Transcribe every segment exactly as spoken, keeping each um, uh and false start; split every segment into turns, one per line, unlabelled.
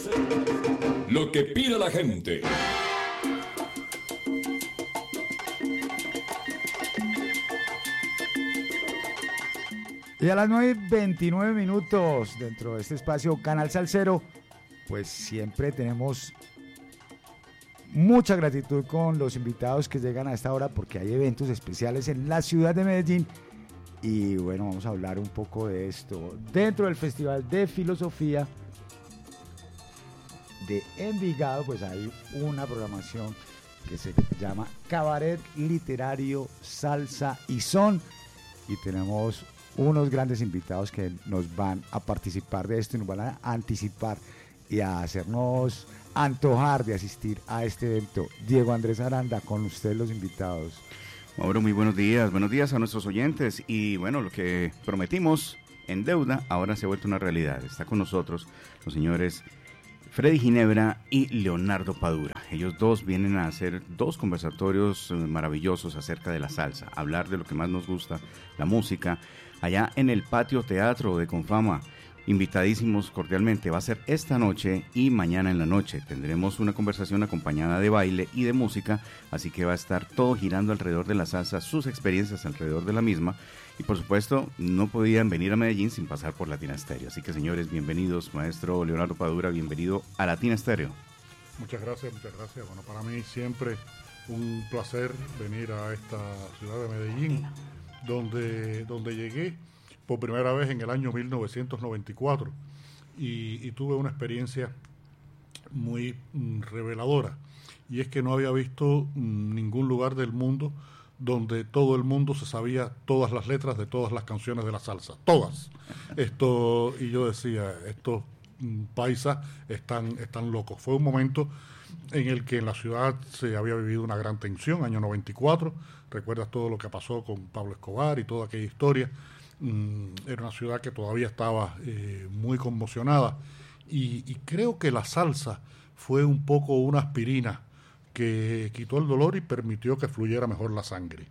Lo que pide la gente.
Y a las nueve y veintinueve minutos, dentro de este espacio Canal Salsero, pues siempre tenemos mucha gratitud con los invitados que llegan a esta hora, porque hay eventos especiales en la ciudad de Medellín. Y bueno, vamos a hablar un poco de esto. Dentro del Festival de Filosofía de Envigado, pues hay una programación que se llama Cabaret Literario, Salsa y Son. Y tenemos unos grandes invitados que nos van a participar de esto y nos van a anticipar y a hacernos antojar de asistir a este evento. Diego Andrés Aranda, con ustedes los invitados.
Mauro, muy buenos días, buenos días a nuestros oyentes. Y bueno, lo que prometimos en deuda ahora se ha vuelto una realidad. Está con nosotros los señores Freddy Ginebra y Leonardo Padura. Ellos dos vienen a hacer dos conversatorios maravillosos acerca de la salsa, hablar de lo que más nos gusta, la música, allá en el Patio Teatro de Confama. Invitadísimos cordialmente. Va a ser esta noche y mañana en la noche. Tendremos una conversación acompañada de baile y de música, así que va a estar todo girando alrededor de la salsa, sus experiencias alrededor de la misma. Y por supuesto, no podían venir a Medellín sin pasar por Latina Stereo. Así que señores, bienvenidos. Maestro Leonardo Padura, bienvenido a Latina Stereo.
Muchas gracias, muchas gracias. Bueno, para mí siempre un placer venir a esta ciudad de Medellín, donde, donde llegué por primera vez en el año mil novecientos noventa y cuatro y, y tuve una experiencia muy mm, reveladora, y es que no había visto mm, ningún lugar del mundo donde todo el mundo se sabía todas las letras de todas las canciones de la salsa, todas. Esto, y yo decía, estos mm, paisas están, están locos. Fue un momento en el que en la ciudad se había vivido una gran tensión, año noventa y cuatro, recuerdas todo lo que pasó con Pablo Escobar y toda aquella historia. Era una ciudad que todavía estaba eh, muy conmocionada, y, y creo que la salsa fue un poco una aspirina que quitó el dolor y permitió que fluyera mejor la sangre,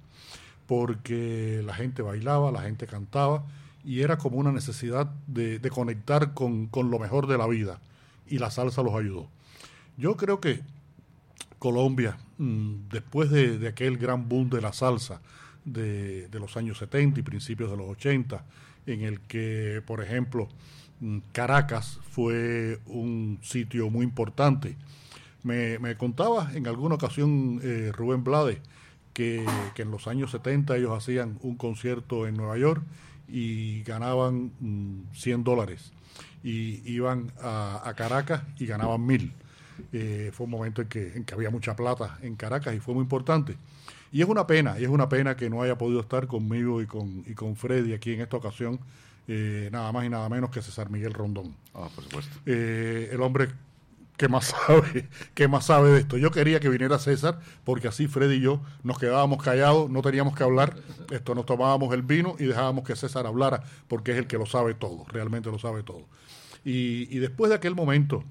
porque la gente bailaba, la gente cantaba, y era como una necesidad de, de conectar con, con lo mejor de la vida, y la salsa los ayudó. Yo creo que Colombia, mmm, después de, de aquel gran boom de la salsa De, de los años setenta y principios de los ochenta, en el que, por ejemplo, Caracas fue un sitio muy importante. Me, me contaba en alguna ocasión eh, Rubén Blades que, que en los años setenta ellos hacían un concierto en Nueva York y ganaban mm, cien dólares, y iban a, a Caracas y ganaban mil. Eh, fue un momento en que, en que había mucha plata en Caracas y fue muy importante. Y es una pena, y es una pena que no haya podido estar conmigo y con, y con Freddy aquí en esta ocasión, eh, nada más y nada menos que César Miguel Rondón.
Ah, por supuesto.
Eh, el hombre que más sabe, que más sabe de esto. Yo quería que viniera César, porque así Freddy y yo nos quedábamos callados, no teníamos que hablar, esto nos tomábamos el vino y dejábamos que César hablara, porque es el que lo sabe todo, realmente lo sabe todo. Y, y después de aquel momento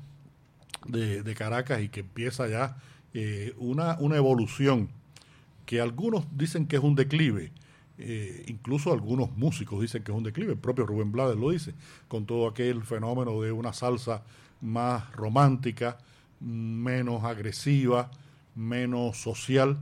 de, de Caracas, y que empieza ya eh, una, una evolución, que algunos dicen que es un declive, eh, incluso algunos músicos dicen que es un declive, el propio Rubén Blades lo dice, con todo aquel fenómeno de una salsa más romántica, menos agresiva, menos social,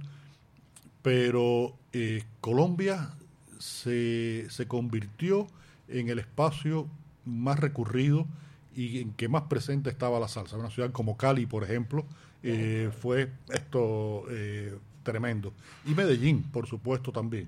pero eh, Colombia se, se convirtió en el espacio más recurrido y en que más presente estaba la salsa. Una ciudad como Cali, por ejemplo, eh, fue esto eh, tremendo. Y Medellín, por supuesto, también.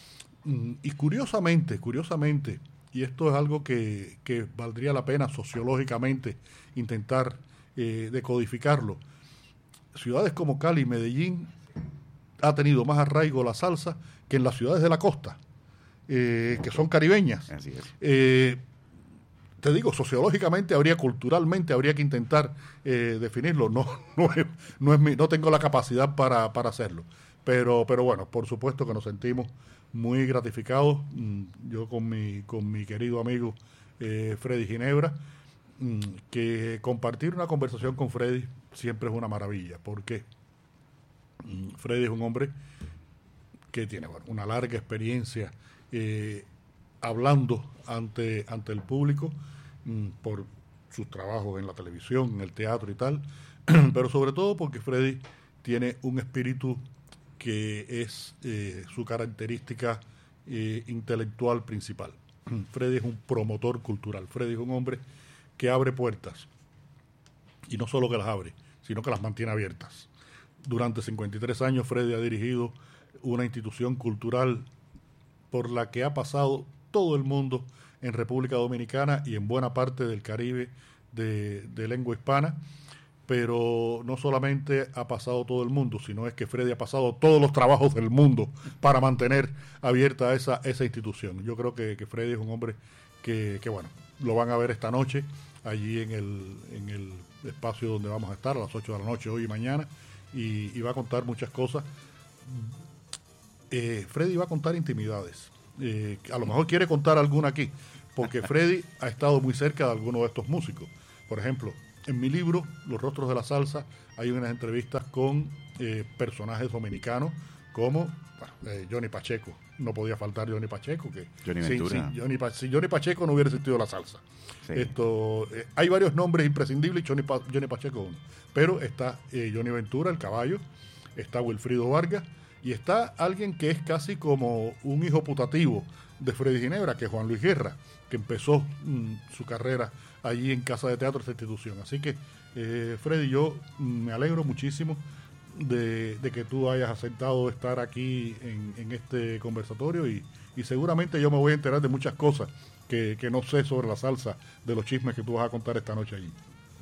Y curiosamente, curiosamente, y esto es algo que, que valdría la pena sociológicamente intentar eh, decodificarlo, ciudades como Cali y Medellín ha tenido más arraigo la salsa que en las ciudades de la costa, eh, que son caribeñas.
Así es.
Eh, te digo, sociológicamente, habría, culturalmente, habría que intentar eh, definirlo. No, no, es, no, es mi, no tengo la capacidad para, para hacerlo. Pero, pero bueno, por supuesto que nos sentimos muy gratificados. Yo con mi, con mi querido amigo eh, Freddy Ginebra, que compartir una conversación con Freddy siempre es una maravilla, porque Freddy es un hombre que tiene bueno, una larga experiencia eh, hablando ante, ante el público, por sus trabajos en la televisión, en el teatro y tal, pero sobre todo porque Freddy tiene un espíritu que es eh, su característica eh, intelectual principal. Freddy es un promotor cultural. Freddy es un hombre que abre puertas, y no solo que las abre, sino que las mantiene abiertas. Durante cincuenta y tres años Freddy ha dirigido una institución cultural por la que ha pasado todo el mundo en República Dominicana y en buena parte del Caribe de, de lengua hispana, pero no solamente ha pasado todo el mundo, sino es que Freddy ha pasado todos los trabajos del mundo para mantener abierta esa, esa institución. Yo creo que, que Freddy es un hombre que, que, bueno, lo van a ver esta noche allí en el, en el espacio donde vamos a estar a las ocho de la noche, hoy y mañana, y, y va a contar muchas cosas. Eh, Freddy va a contar intimidades. Eh, a lo mejor quiere contar alguna aquí, porque Freddy ha estado muy cerca de algunos de estos músicos. Por ejemplo, en mi libro, Los Rostros de la Salsa, hay unas entrevistas con eh, personajes dominicanos como bueno, eh, Johnny Pacheco. No podía faltar Johnny Pacheco. Que
Johnny
sí,
Ventura.
sí, Johnny, si Johnny Pacheco no hubiera existido la salsa.
Sí.
Esto, eh, hay varios nombres imprescindibles y Johnny, pa Johnny Pacheco uno. Pero está eh, Johnny Ventura, el caballo, está Wilfrido Vargas, y está alguien que es casi como un hijo putativo de Freddy Ginebra, que es Juan Luis Guerra, que empezó mmm, su carrera allí en Casa de Teatro, esta institución. Así que, eh, Freddy, yo me alegro muchísimo de, de que tú hayas aceptado estar aquí en, en este conversatorio, y, y seguramente yo me voy a enterar de muchas cosas que, que no sé sobre la salsa, de los chismes que tú vas a contar esta noche allí.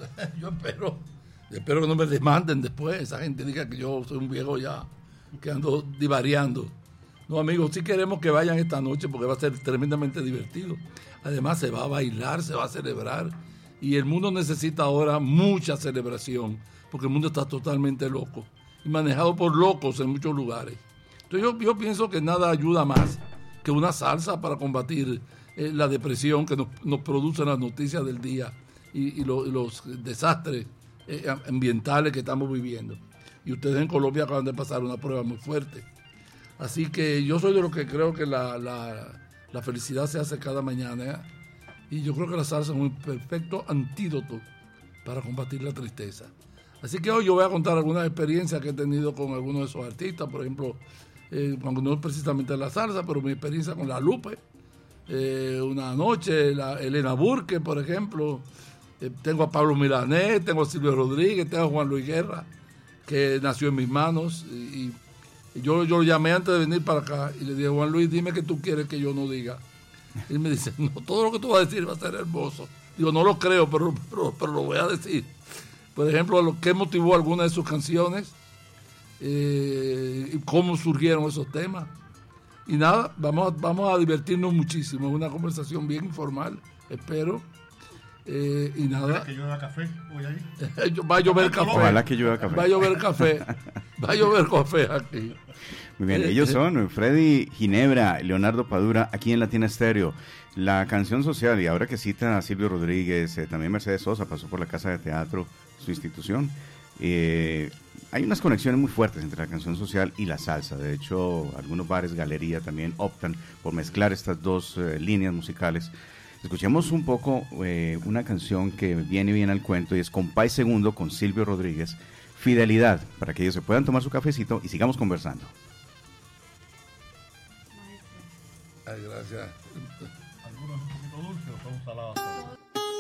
Yo espero, espero que no me demanden después, esa gente diga que yo soy un viejo ya, que ando divariando. No, amigos, sí queremos que vayan esta noche porque va a ser tremendamente divertido. Además, se va a bailar, se va a celebrar. Y el mundo necesita ahora mucha celebración, porque el mundo está totalmente loco y manejado por locos en muchos lugares. Entonces, yo, yo pienso que nada ayuda más que una salsa para combatir eh, la depresión que nos, nos producen las noticias del día y, y, lo, y los desastres eh, ambientales que estamos viviendo. Y ustedes en Colombia acaban de pasar una prueba muy fuerte. Así que yo soy de los que creo que la, la, la felicidad se hace cada mañana, ¿eh? Y yo creo que la salsa es un perfecto antídoto para combatir la tristeza. Así que hoy yo voy a contar algunas experiencias que he tenido con algunos de esos artistas, por ejemplo, eh, cuando no es precisamente la salsa, pero mi experiencia con la Lupe, eh, una noche, la Elena Burke, por ejemplo, eh, tengo a Pablo Milanés, tengo a Silvio Rodríguez, tengo a Juan Luis Guerra, que nació en mis manos, y, y yo, yo lo llamé antes de venir para acá y le dije, Juan Luis, dime qué tú quieres que yo no diga. Y él me dice, no, todo lo que tú vas a decir va a ser hermoso. Digo, no lo creo, pero, pero, pero lo voy a decir. Por ejemplo, lo que motivó algunas de sus canciones, eh, cómo surgieron esos temas. Y nada, vamos a, vamos a divertirnos muchísimo. Es una conversación bien informal, espero. Eh, y nada.
Que llueva café hoy ahí.
Va a llover café.
Ojalá que llueva café.
Va a llover café. Va a llover café aquí.
Muy bien, ellos son Freddy Ginebra, Leonardo Padura, aquí en Latina Estéreo. La canción social, y ahora que citan a Silvio Rodríguez, eh, también Mercedes Sosa pasó por la Casa de Teatro, su institución. Eh, hay unas conexiones muy fuertes entre la canción social y la salsa. De hecho, algunos bares, galería también optan por mezclar estas dos eh, líneas musicales. Escuchemos un poco eh, una canción que viene bien al cuento, y es Compay Segundo con Silvio Rodríguez, Fidelidad, para que ellos se puedan tomar su cafecito y sigamos conversando.
Ay, gracias.
Algunos un poquito dulces, o son salados.